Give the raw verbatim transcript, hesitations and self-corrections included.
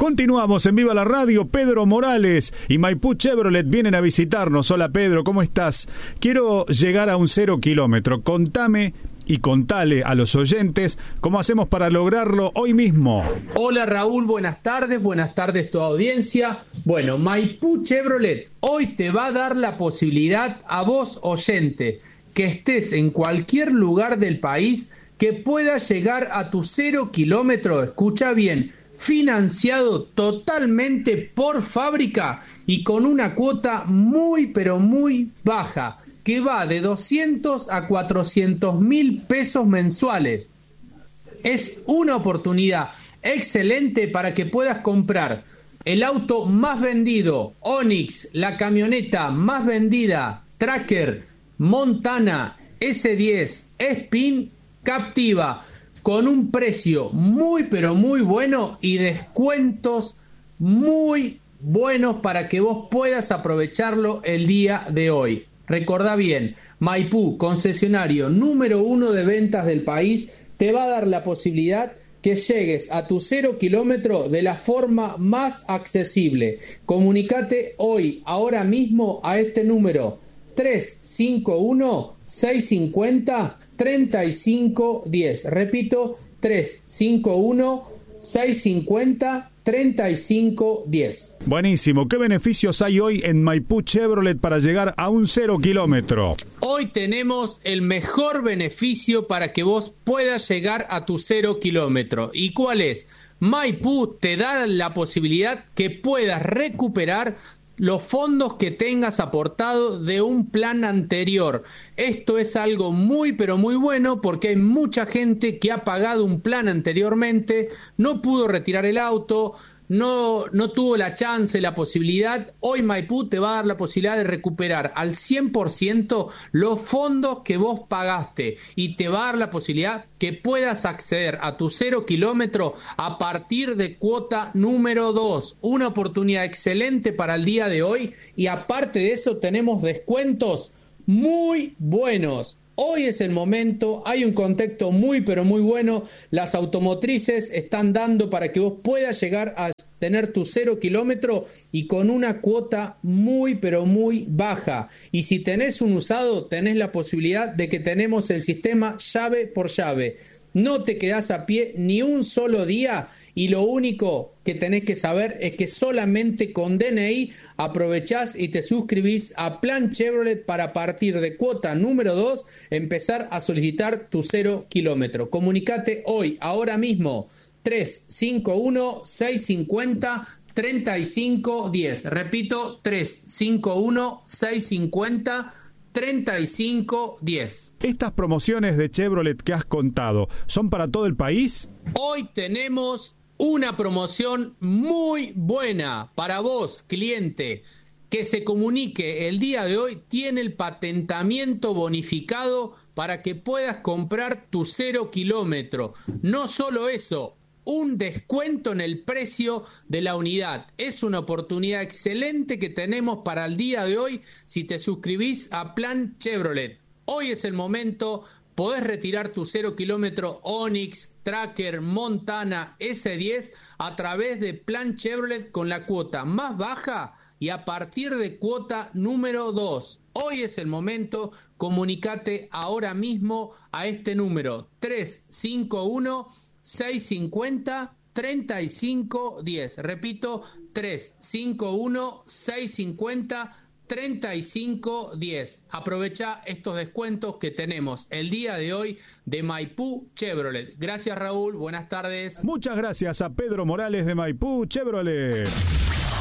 Continuamos en Viva la Radio. Pedro Morales y Maipú Chevrolet vienen a visitarnos. Hola Pedro, ¿cómo estás? Quiero llegar a un cero kilómetro. Contame y contale a los oyentes cómo hacemos para lograrlo hoy mismo. Hola Raúl, buenas tardes, buenas tardes tu audiencia. Bueno, Maipú Chevrolet hoy te va a dar la posibilidad a vos, oyente, que estés en cualquier lugar del país, que puedas llegar a tu cero kilómetro, escucha bien, financiado totalmente por fábrica y con una cuota muy pero muy baja, que va de doscientos a cuatrocientos mil pesos mensuales. Es una oportunidad excelente para que puedas comprar el auto más vendido, Onix, la camioneta más vendida, Tracker, Montana, ese diez, Spin, Captiva, con un precio muy pero muy bueno y descuentos muy buenos para que vos puedas aprovecharlo el día de hoy. Recordá bien, Maipú, concesionario número uno de ventas del país, te va a dar la posibilidad que llegues a tu cero kilómetro de la forma más accesible. Comunicate hoy, ahora mismo, a este número tres cinco uno, seis cinco cero, tres cinco uno cero. Repito, tres cinco uno, seis cinco cero, tres cinco uno cero. Buenísimo. ¿Qué beneficios hay hoy en Maipú Chevrolet para llegar a un cero kilómetro? Hoy tenemos el mejor beneficio para que vos puedas llegar a tu cero kilómetro. ¿Y cuál es? Maipú te da la posibilidad que puedas recuperar los fondos que tengas aportado de un plan anterior. Esto es algo muy pero muy bueno porque hay mucha gente que ha pagado un plan anteriormente, no pudo retirar el auto, no, no tuvo la chance, la posibilidad. Hoy Maipú te va a dar la posibilidad de recuperar al cien por ciento los fondos que vos pagaste y te va a dar la posibilidad que puedas acceder a tu cero kilómetro a partir de cuota número dos. Una oportunidad excelente para el día de hoy y aparte de eso tenemos descuentos muy buenos. Hoy es el momento, hay un contexto muy pero muy bueno, las automotrices están dando para que vos puedas llegar a tener tu cero kilómetro y con una cuota muy pero muy baja. Y si tenés un usado, tenés la posibilidad de que tenemos el sistema llave por llave. No te quedás a pie ni un solo día y lo único que tenés que saber es que solamente con D N I aprovechás y te suscribís a Plan Chevrolet para a partir de cuota número dos empezar a solicitar tu cero kilómetro. Comunicate hoy, ahora mismo, tres cinco uno, seis cinco cero, tres cinco uno cero. Repito, tres cinco uno, seis cinco cero, tres cinco uno cero. ¿Estas promociones de Chevrolet que has contado son para todo el país? Hoy tenemos una promoción muy buena para vos, cliente, que se comunique el día de hoy. Tiene el patentamiento bonificado para que puedas comprar tu cero kilómetro. No solo eso, un descuento en el precio de la unidad. Es una oportunidad excelente que tenemos para el día de hoy si te suscribís a Plan Chevrolet. Hoy es el momento, podés retirar tu cero kilómetro Onix, Tracker, Montana, ese diez a través de Plan Chevrolet con la cuota más baja y a partir de cuota número dos. Hoy es el momento, comunicate ahora mismo a este número tres cinco uno, seis cinco cero, tres cinco uno cero. Repito, tres cinco uno, seis cinco cero, tres cinco uno cero. Aprovecha estos descuentos que tenemos el día de hoy de Maipú Chevrolet. Gracias Raúl, buenas tardes. Muchas gracias a Pedro Morales de Maipú Chevrolet.